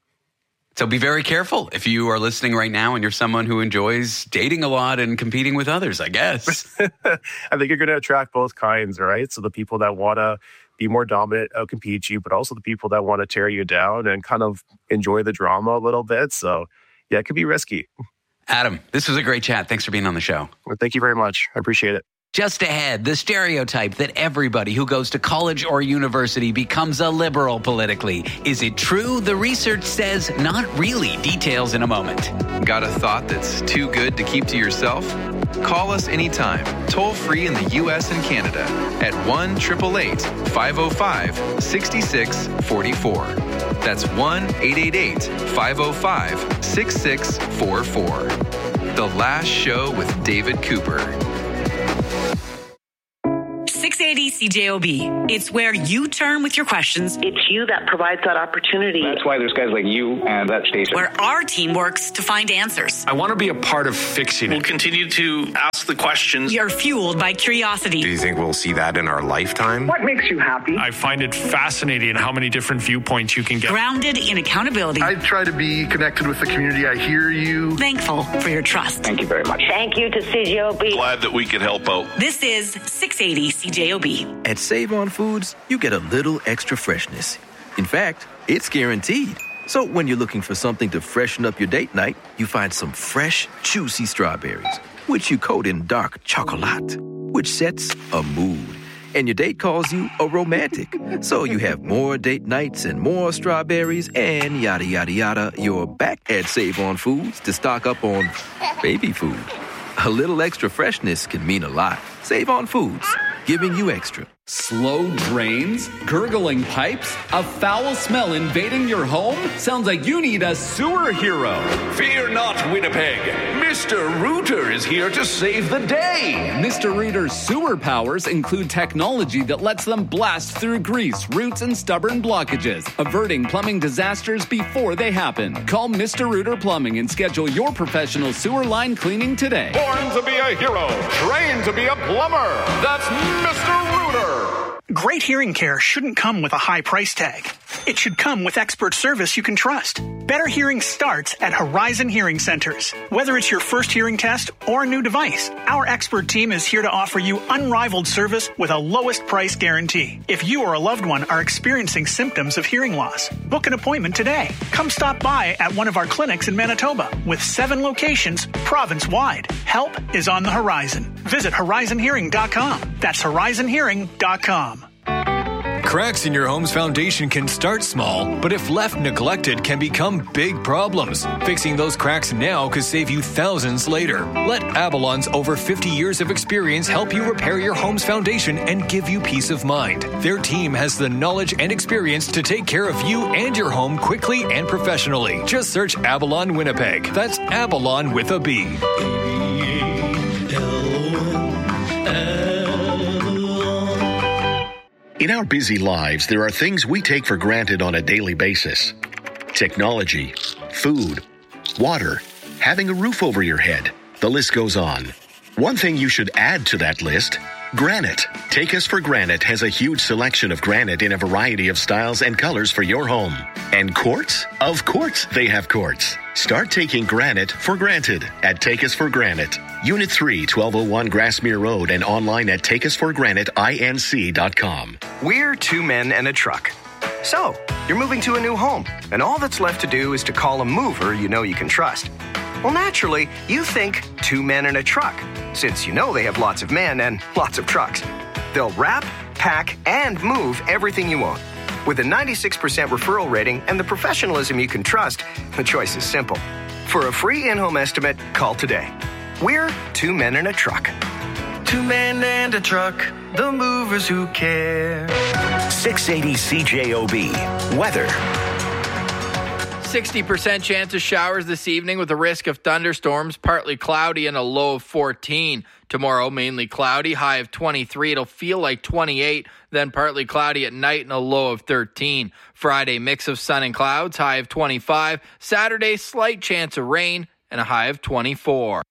So be very careful if you are listening right now and you're someone who enjoys dating a lot and competing with others, I guess. I think you're going to attract both kinds, right? So the people that want to be more dominant, outcompete you, but also the people that want to tear you down and kind of enjoy the drama a little bit. So yeah, it could be risky. Adam, this was a great chat. Thanks for being on the show. Well, thank you very much. I appreciate it. Just ahead, the stereotype that everybody who goes to college or university becomes a liberal politically. Is it true? The research says not really. Details in a moment. Got a thought that's too good to keep to yourself? Call us anytime, toll free in the U S and Canada at one eight eight eight, five oh five, six six four four. That's one eight eight eight, five oh five, six six four four. The Last Show with David Cooper. six eighty C J O B. It's where you turn with your questions. It's you that provides that opportunity. That's why there's guys like you and that station. Where our team works to find answers. I want to be a part of fixing it. We'll continue to ask the questions. You're fueled by curiosity. Do you think we'll see that in our lifetime? What makes you happy? I find it fascinating how many different viewpoints you can get. Grounded in accountability. I try to be connected with the community. I hear you. Thankful for your trust. Thank you very much. Thank you to C J O B. Glad that we could help out. This is six eighty C J O B. At Save On Foods, you get a little extra freshness. In fact, it's guaranteed. So when you're looking for something to freshen up your date night, you find some fresh, juicy strawberries, which you coat in dark chocolate, which sets a mood. And your date calls you a romantic. So you have more date nights and more strawberries and yada, yada, yada. You're back at Save On Foods to stock up on baby food. A little extra freshness can mean a lot. Save On Foods, giving you extra. Slow drains? Gurgling pipes? A foul smell invading your home? Sounds like you need a sewer hero. Fear not, Winnipeg. Mister Rooter is here to save the day. Mister Rooter's sewer powers include technology that lets them blast through grease, roots, and stubborn blockages, averting plumbing disasters before they happen. Call Mister Rooter Plumbing and schedule your professional sewer line cleaning today. Born to be a hero, trained to be a plumber. That's Mister Rooter. Great hearing care shouldn't come with a high price tag. It should come with expert service you can trust. Better hearing starts at Horizon Hearing Centers. Whether it's your first hearing test or a new device, our expert team is here to offer you unrivaled service with a lowest price guarantee. If you or a loved one are experiencing symptoms of hearing loss, book an appointment today. Come stop by at one of our clinics in Manitoba with seven locations province-wide. Help is on the horizon. Visit horizon hearing dot com. That's horizon hearing dot com. Cracks in your home's foundation can start small, but if left neglected can become big problems. Fixing those cracks now could save you thousands later. Let Avalon's over fifty years of experience help you repair your home's foundation and give you peace of mind. Their team has the knowledge and experience to take care of you and your home quickly and professionally. Just search Avalon Winnipeg. That's Avalon with a B. In our busy lives, there are things we take for granted on a daily basis. Technology, food, water, having a roof over your head. The list goes on. One thing you should add to that list, granite. Take Us for Granite has a huge selection of granite in a variety of styles and colors for your home. And quartz? Of course they have quartz. Start taking granite for granted at Take Us for Granite. Unit three, twelve oh one Grassmere Road, and online at take us for granite inc dot com. We're two men and a truck. So, you're moving to a new home, and all that's left to do is to call a mover you know you can trust. Well, naturally, you think two men and a truck, since you know they have lots of men and lots of trucks. They'll wrap, pack, and move everything you own. With a ninety-six percent referral rating and the professionalism you can trust, the choice is simple. For a free in-home estimate, call today. We're two men and a truck. Two men and a truck, the movers who care. six eighty C J O B. Weather. sixty percent chance of showers this evening with a risk of thunderstorms, partly cloudy and a low of fourteen. Tomorrow, mainly cloudy, high of twenty-three. It'll feel like twenty-eight, then partly cloudy at night and a low of thirteen. Friday, mix of sun and clouds, high of twenty-five. Saturday, slight chance of rain and a high of twenty-four.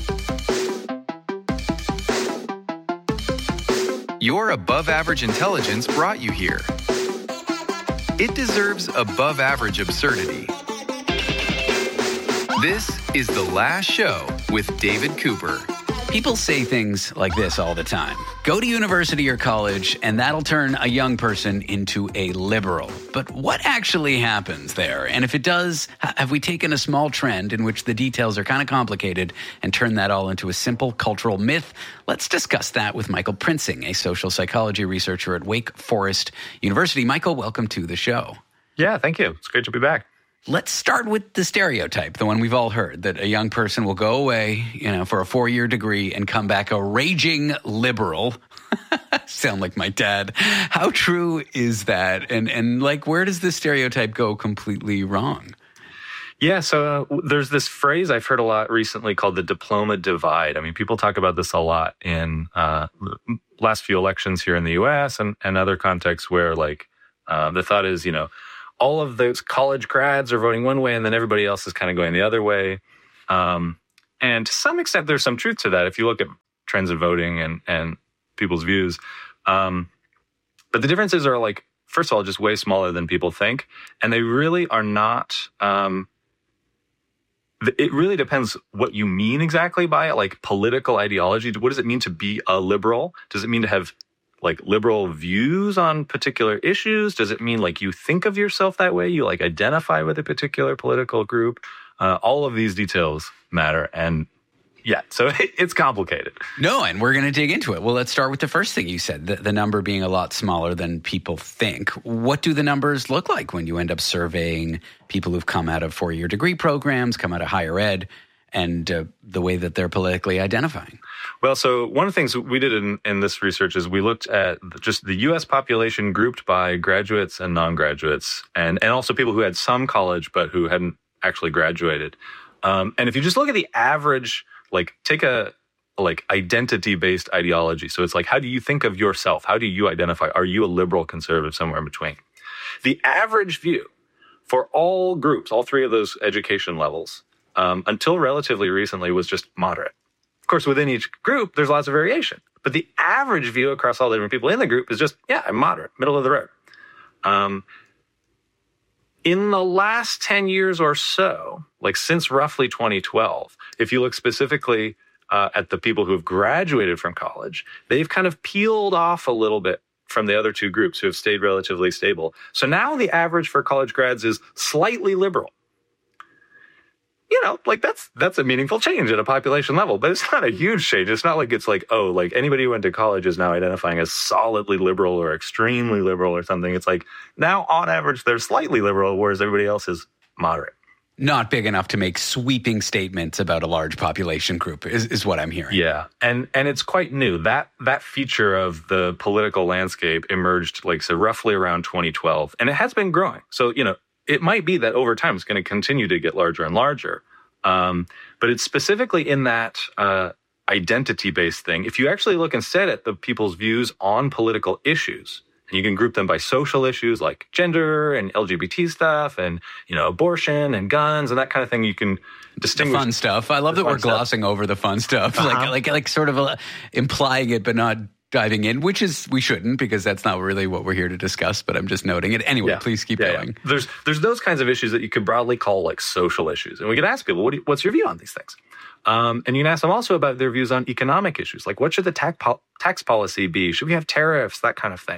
Your above-average intelligence brought you here. It deserves above-average absurdity. This is The Last Show with David Cooper. People say things like this all the time. Go to university or college, and that'll turn a young person into a liberal. But what actually happens there? And if it does, have we taken a small trend in which the details are kind of complicated and turned that all into a simple cultural myth? Let's discuss that with Michael Prinzing, a social psychology researcher at Wake Forest University. Michael, welcome to the show. Yeah, thank you. It's great to be back. Let's start with the stereotype, the one we've all heard, that a young person will go away, you know, for a four-year degree and come back a raging liberal. Sound like my dad. How true is that? And, and like, where does this stereotype go completely wrong? Yeah, so uh, there's this phrase I've heard a lot recently called the diploma divide. I mean, people talk about this a lot in uh, the last few elections here in the U S and, and other contexts where, like, uh, the thought is, you know, all of those college grads are voting one way and then everybody else is kind of going the other way. Um, and to some extent, there's some truth to that if you look at trends in voting and, and people's views. Um, but the differences are, like, first of all, just way smaller than people think. And they really are not... Um, it really depends what you mean exactly by it, like political ideology. What does it mean to be a liberal? Does it mean to have like liberal views on particular issues? Does it mean like you think of yourself that way? You like identify with a particular political group? Uh, all of these details matter. And yeah, so it, it's complicated. No, and we're going to dig into it. Well, let's start with the first thing you said, the, the number being a lot smaller than people think. What do the numbers look like when you end up surveying people who've come out of four-year degree programs, come out of higher ed, and uh, the way that they're politically identifying? Well, so one of the things we did in, in this research is we looked at just the U S population grouped by graduates and non-graduates, and, and also people who had some college but who hadn't actually graduated. Um, and if you just look at the average, like take a like identity-based ideology. So it's like, how do you think of yourself? How do you identify? Are you a liberal, conservative, somewhere in between? The average view for all groups, all three of those education levels, um, until relatively recently was just moderate. Of course, within each group, there's lots of variation. But the average view across all the different people in the group is just, yeah, I'm moderate, middle of the road. Um, in the last ten years or so, like since roughly twenty twelve, if you look specifically uh, at the people who have graduated from college, they've kind of peeled off a little bit from the other two groups who have stayed relatively stable. So now the average for college grads is slightly liberal. You know, like that's that's a meaningful change at a population level, but it's not a huge change. It's not like it's like, oh, like anybody who went to college is now identifying as solidly liberal or extremely liberal or something. It's like now on average, they're slightly liberal, whereas everybody else is moderate. Not big enough to make sweeping statements about a large population group is, is what I'm hearing. Yeah. And and it's quite new. That that feature of the political landscape emerged like so roughly around twenty twelve. And it has been growing. So, you know, it might be that over time it's going to continue to get larger and larger. Um, but it's specifically in that uh, identity-based thing. If you actually look instead at the people's views on political issues, and you can group them by social issues like gender and L G B T stuff and, you know, abortion and guns and that kind of thing, you can distinguish. The fun stuff. I love that we're glossing stuff. over the fun stuff, uh-huh. like, like, like sort of uh, implying it, but not diving in, which is, we shouldn't, because that's not really what we're here to discuss, but I'm just noting it. Anyway, yeah. please keep yeah, going. Yeah. There's there's those kinds of issues that you could broadly call like social issues. And we could ask people, what do you, what's your view on these things? Um, and you can ask them also about their views on economic issues. Like, what should the tax, po- tax policy be? Should we have tariffs? That kind of thing.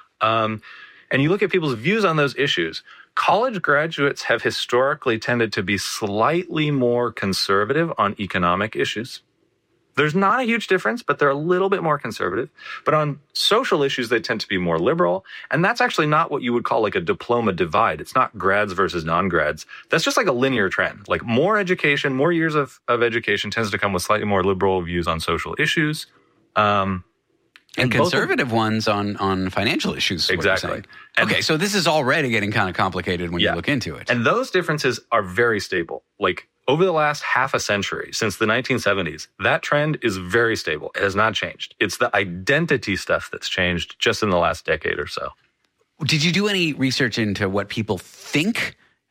Um, and you look at people's views on those issues. College graduates have historically tended to be slightly more conservative on economic issues. There's not a huge difference, but they're a little bit more conservative. But on social issues, they tend to be more liberal. And that's actually not what you would call like a diploma divide. It's not grads versus non-grads. That's just like a linear trend. Like more education, more years of, of education tends to come with slightly more liberal views on social issues. Um, and, and conservative of, ones on, on financial issues. Exactly. And, okay, so this is already getting kind of complicated when yeah. you look into it. And those differences are very stable. Like, over the last half a century, since the nineteen seventies, that trend is very stable. It has not changed. It's the identity stuff that's changed just in the last decade or so. Did you do any research into what people think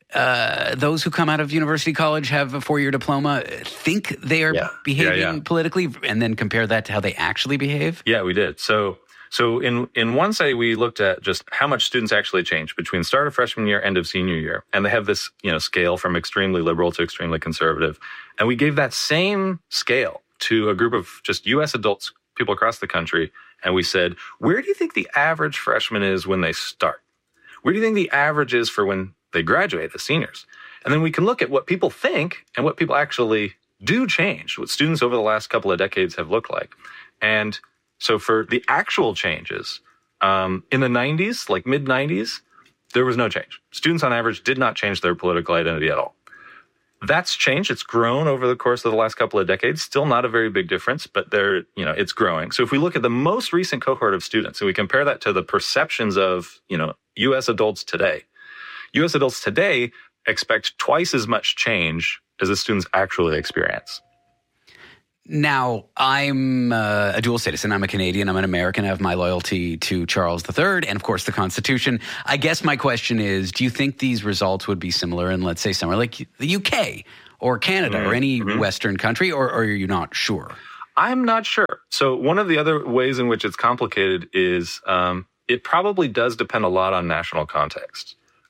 uh, those who come out of university college, have a four-year diploma, think they are yeah. behaving yeah, yeah. politically, and then compare that to how they actually behave? Yeah, we did. So so in, in one study, we looked at just how much students actually change between start of freshman year, end of senior year. And they have this, you know, scale from extremely liberal to extremely conservative. And we gave that same scale to a group of just U S adults, people across the country, and we said, where do you think the average freshman is when they start? Where do you think the average is for when they graduate as seniors? And then we can look at what people think and what people actually do change, what students over the last couple of decades have looked like. And so for the actual changes, um, in the nineties, like mid nineties, there was no change. Students on average did not change their political identity at all. That's changed. It's grown over the course of the last couple of decades. Still not a very big difference, but there, you know, it's growing. So if we look at the most recent cohort of students and we compare that to the perceptions of, you know, U S adults today, U S adults today expect twice as much change as the students actually experience. Now, I'm uh, a dual citizen. I'm a Canadian. I'm an American. I have my loyalty to Charles the Third and, of course, the Constitution. I guess my question is, do you think these results would be similar in, let's say, somewhere like the U K or Canada mm-hmm. or any mm-hmm. Western country, or, or are you not sure? I'm not sure. So one of the other ways in which it's complicated is um, it probably does depend a lot on national context.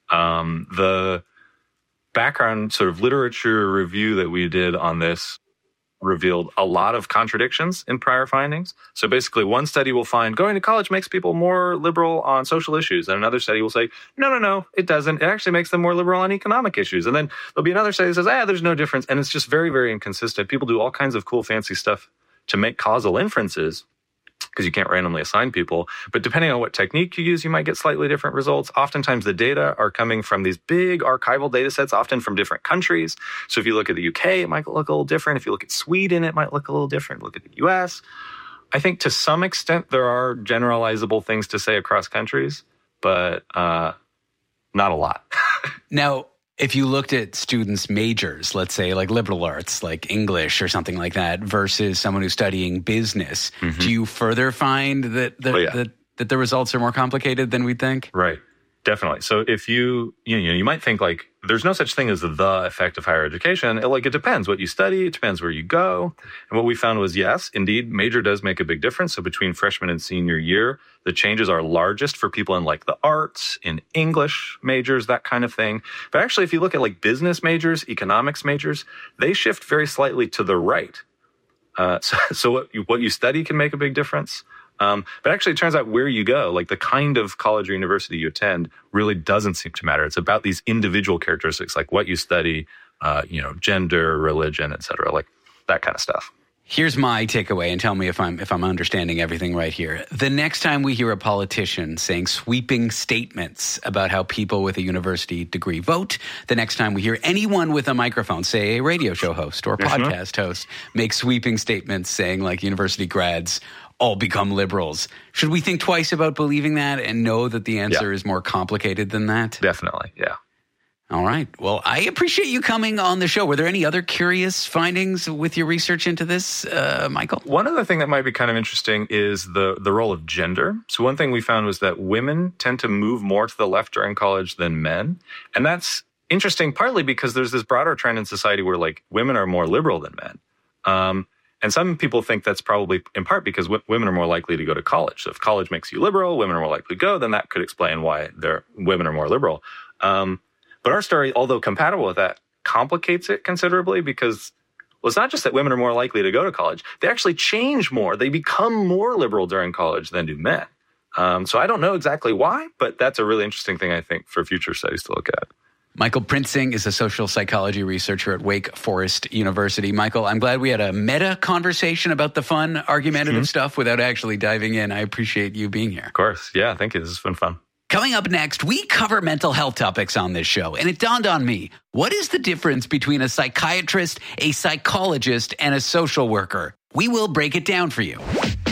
Um, the background sort of literature review that we did on this revealed a lot of contradictions in prior findings. So basically, one study will find going to college makes people more liberal on social issues, and another study will say, no, no, no, it doesn't. It actually makes them more liberal on economic issues. And then there'll be another study that says, ah, there's no difference. And it's just very, very inconsistent. People do all kinds of cool, fancy stuff to make causal inferences, because you can't randomly assign people. But depending on what technique you use, you might get slightly different results. Oftentimes, the data are coming from these big archival data sets, often from different countries. So if you look at the U K, it might look a little different. If you look at Sweden, it might look a little different. Look at the U S. I think to some extent, there are generalizable things to say across countries, but uh, not a lot. Now, if you looked at students' majors, let's say like liberal arts, like English or something like that, versus someone who's studying business, mm-hmm. do you further find that the, oh, yeah. that that the results are more complicated than we think? Right. Definitely. So if you, you know, you might think like there's no such thing as the effect of higher education. It, like it depends what you study. It depends where you go. And what we found was, yes, indeed, major does make a big difference. So between freshman and senior year, the changes are largest for people in like the arts, in English majors, that kind of thing. But actually, if you look at like business majors, economics majors, they shift very slightly to the right. Uh, so, so what you, what you study can make a big difference. Um, but actually, it turns out where you go, like the kind of college or university you attend, really doesn't seem to matter. It's about these individual characteristics, like what you study, uh, you know, gender, religion, et cetera, like that kind of stuff. Here's my takeaway, and tell me if I'm if I'm understanding everything right here. The next time we hear a politician saying sweeping statements about how people with a university degree vote, the next time we hear anyone with a microphone, say a radio show host or a mm-hmm. podcast host, make sweeping statements saying like university grads all become liberals, should we think twice about believing that and know that the answer yeah. is more complicated than that? Definitely, yeah. All right. Well, I appreciate you coming on the show. Were there any other curious findings with your research into this, uh, Michael? One other thing that might be kind of interesting is the, the role of gender. So one thing we found was that women tend to move more to the left during college than men. And that's interesting partly because there's this broader trend in society where like women are more liberal than men. Um, And some people think that's probably in part because w- women are more likely to go to college. So if college makes you liberal, women are more likely to go, then that could explain why they're, women are more liberal. Um, but our story, although compatible with that, complicates it considerably because, well, it's not just that women are more likely to go to college. They actually change more. They become more liberal during college than do men. Um, so I don't know exactly why, but that's a really interesting thing, I think, for future studies to look at. Michael Prinzing is a social psychology researcher at Wake Forest University. Michael, I'm glad we had a meta conversation about the fun, argumentative mm-hmm. stuff without actually diving in. I appreciate you being here. Of course. Yeah, thank you. This has been fun. Coming up next, we cover mental health topics on this show, and it dawned on me, what is the difference between a psychiatrist, a psychologist, and a social worker? We will break it down for you.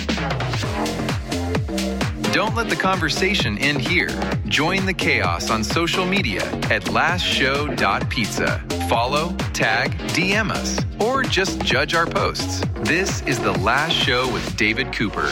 Don't let the conversation end here. Join the chaos on social media at last show dot pizza. Follow, tag, D M us, or just judge our posts. This is The Last Show with David Cooper.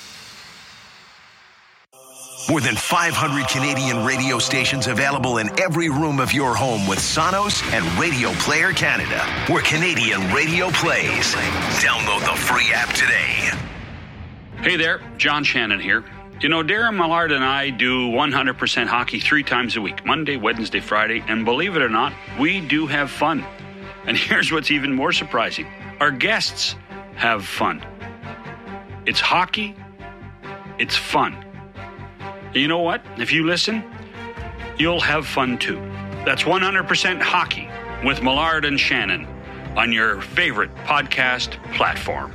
More than five hundred Canadian radio stations available in every room of your home with Sonos and Radio Player Canada, where Canadian radio plays. Download the free app today. Hey there, John Shannon here. You know, Darren Millard and I do one hundred percent hockey three times a week, Monday, Wednesday, Friday, and believe it or not, we do have fun. And here's what's even more surprising. Our guests have fun. It's hockey. It's fun. You know what? If you listen, you'll have fun too. That's one hundred percent Hockey with Millard and Shannon on your favorite podcast platform.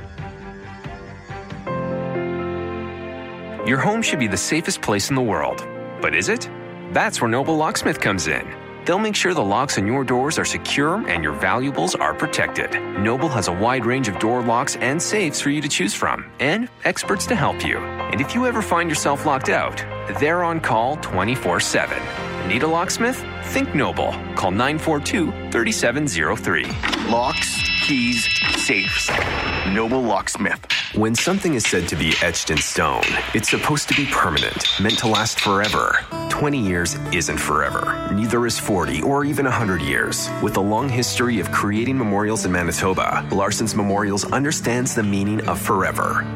Your home should be the safest place in the world. But is it? That's where Noble Locksmith comes in. They'll make sure the locks on your doors are secure and your valuables are protected. Noble has a wide range of door locks and safes for you to choose from, and experts to help you. And if you ever find yourself locked out, they're on call twenty-four seven. Need a locksmith? Think Noble. Call nine four two, three seven zero three. Locks, keys, safes. Noble Locksmith. When something is said to be etched in stone, it's supposed to be permanent, meant to last forever. twenty years isn't forever. Neither is forty or even one hundred years. With a long history of creating memorials in Manitoba, Larson's Memorials understands the meaning of forever.